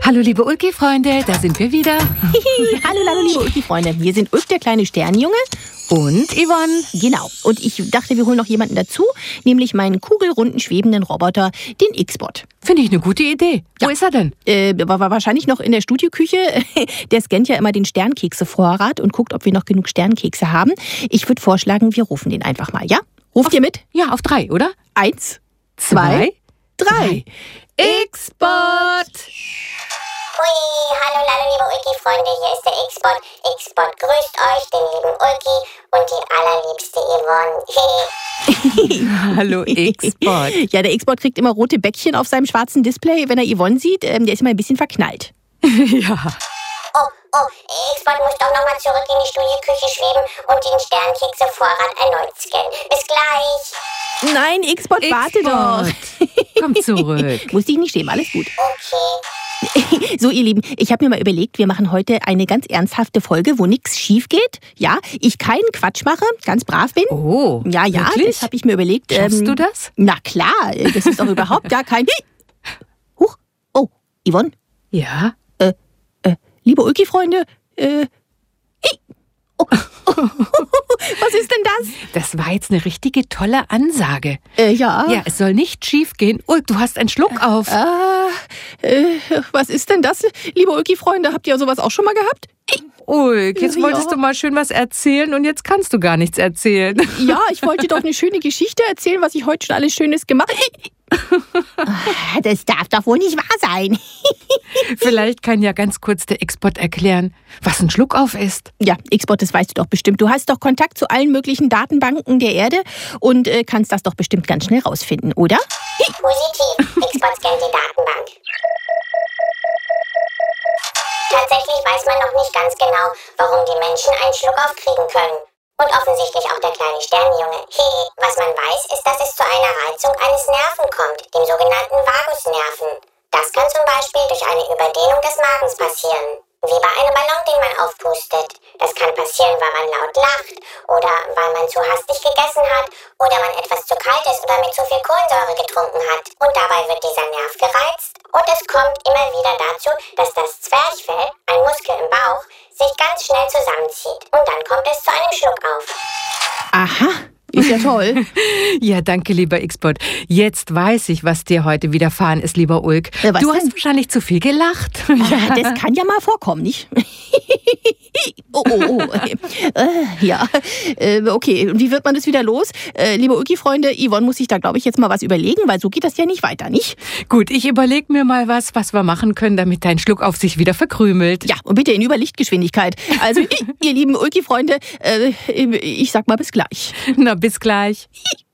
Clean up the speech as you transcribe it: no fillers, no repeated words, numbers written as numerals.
Hallo liebe Ulki-Freunde, da sind wir wieder. Hallo liebe Ulki-Freunde, hier sind Ulk, der kleine Sternjunge. Und Yvonne. Genau, und ich dachte, wir holen noch jemanden dazu, nämlich meinen kugelrunden, schwebenden Roboter, den X-Bot. Finde ich eine gute Idee. Ja. Wo ist er denn? War wahrscheinlich noch in der Studioküche. Der scannt ja immer den Sternkekse-Vorrat und guckt, ob wir noch genug Sternkekse haben. Ich würde vorschlagen, wir rufen den einfach mal, ja? Ruft ihr mit? Ja, auf 3, oder? 1, 2, 3. X-Bot! Hui, hallo liebe Ulki-Freunde, hier ist der X-Bot. X-Bot grüßt euch, den lieben Ulki und die allerliebste Yvonne. Hallo X-Bot. Ja, der X-Bot kriegt immer rote Bäckchen auf seinem schwarzen Display, wenn er Yvonne sieht. Der ist immer ein bisschen verknallt. Ja. Oh, X-Bot muss doch nochmal zurück in die Studioküche schweben und den Sternkekse-Vorrat erneut scannen. Bis gleich. Nein, X-Bot, warte doch. Komm zurück. Muss dich nicht schämen, alles gut. Okay. So, ihr Lieben, ich habe mir mal überlegt, wir machen heute eine ganz ernsthafte Folge, wo nichts schief geht. Ja, ich keinen Quatsch mache, ganz brav bin. Oh, ja, wirklich? Das habe ich mir überlegt. Schaffst du das? Na klar, das ist doch überhaupt gar kein... Huch, oh, Yvonne? Ja? Liebe Ulki-Freunde, was ist denn das? Das war jetzt eine richtige tolle Ansage. Ja. Ja, es soll nicht schief gehen. Ulk, du hast einen Schluck auf. Was ist denn das? Liebe Ulki-Freunde, habt ihr sowas auch schon mal gehabt? Ulk, jetzt wolltest du mal schön was erzählen und jetzt kannst du gar nichts erzählen. Ja, ich wollte doch eine schöne Geschichte erzählen, was ich heute schon alles Schönes gemacht habe. Das darf doch wohl nicht wahr sein. Vielleicht kann ja ganz kurz der X-Bot erklären, was ein Schluckauf ist. Ja, X-Bot, das weißt du doch bestimmt. Du hast doch Kontakt zu allen möglichen Datenbanken der Erde und kannst das doch bestimmt ganz schnell rausfinden, oder? Positiv. X-Bot scannt die Datenbank. Tatsächlich weiß man noch nicht ganz genau, warum die Menschen einen Schluck aufkriegen können. Und offensichtlich auch der kleine Sternjunge. Was man weiß, ist, dass es zu einer Reizung eines Nerven kommt, dem sogenannten Vagusnerven. Das kann zum Beispiel durch eine Überdehnung des Magens passieren. Wie bei einem Ballon, den man aufpustet. Das kann passieren, weil man laut lacht oder weil man zu hastig gegessen hat oder man etwas zu kalt ist oder mit zu viel Kohlensäure getrunken hat. Und dabei wird dieser Nerv gereizt. Und es kommt immer wieder dazu, dass das Zwerchfell, ein Muskel im Bauch, sich ganz schnell zusammenzieht. Und dann kommt es zu einem Schluckauf. Aha. Ist ja toll. Ja, danke, lieber X-Bot. Jetzt weiß ich, was dir heute widerfahren ist, lieber Ulk. Was du denn? hast wahrscheinlich zu viel gelacht. Ja, das kann ja mal vorkommen, nicht? Oh. Ja, okay. Und wie wird man das wieder los? Liebe Ulki-Freunde, Yvonne muss sich da, glaube ich, jetzt mal was überlegen, weil so geht das ja nicht weiter, nicht? Gut, ich überlege mir mal was wir machen können, damit dein Schluckauf sich wieder verkrümelt. Ja, und bitte in Überlichtgeschwindigkeit. Also, ihr lieben Ulki-Freunde, ich sag mal bis gleich. Na, bis gleich.